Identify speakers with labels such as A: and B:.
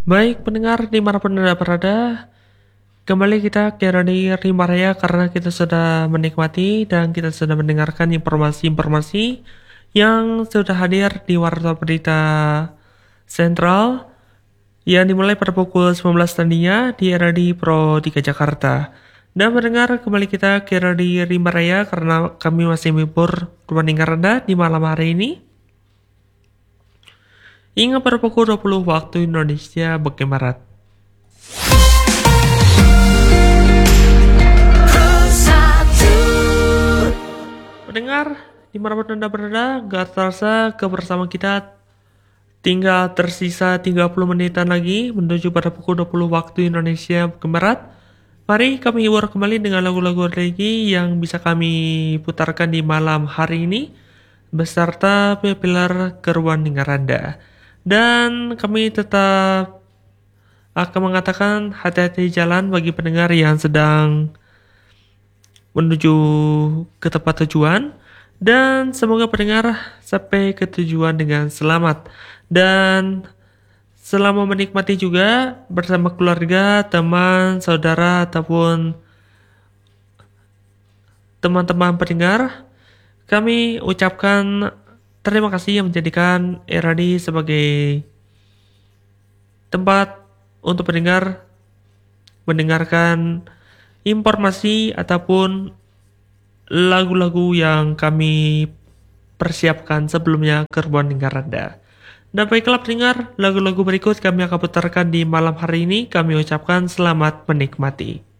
A: Baik pendengar dimanapun Anda berada, kembali kita ke Radio Rimaraya karena kita sudah menikmati dan kita sudah mendengarkan informasi-informasi yang sudah hadir di Warta Berita Sentral yang dimulai pada pukul 19 tadinya di RRI Pro 3 Jakarta. Dan mendengar kembali kita ke Radio Rimaraya karena kami masih menghibur pendengar Anda di malam hari ini. Hingga pada pukul 20 waktu Indonesia bagian Barat. Pendengar, dimanapun Anda berada, gak terasa kebersamaan kita tinggal tersisa 30 menitan lagi menuju pada pukul 20 waktu Indonesia bagian Barat. Mari kami hibur kembali dengan lagu-lagu religi yang bisa kami putarkan di malam hari ini beserta pilar keruan dengar Anda. Dan kami tetap akan mengatakan hati-hati jalan bagi pendengar yang sedang menuju ke tempat tujuan. Dan semoga pendengar sampai ke tujuan dengan selamat. Dan selama menikmati juga bersama keluarga, teman, saudara, ataupun teman-teman pendengar, kami ucapkan terima kasih yang menjadikan RRI sebagai tempat untuk pendengar mendengarkan informasi ataupun lagu-lagu yang kami persiapkan sebelumnya ke ruang dengar Anda. Dan baiklah pendengar, lagu-lagu berikut kami akan putarkan di malam hari ini. Kami ucapkan selamat menikmati.